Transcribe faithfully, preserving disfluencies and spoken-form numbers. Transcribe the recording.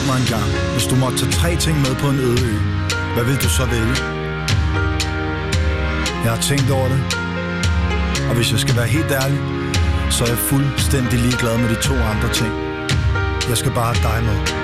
spurgt mig engang, hvis du måtte tage tre ting med på en øde ø, hvad vil du så vælge? Jeg har tænkt over det, og hvis jeg skal være helt ærlig, så er jeg fuldstændig ligeglad med de to andre ting. Jeg skal bare have dig med.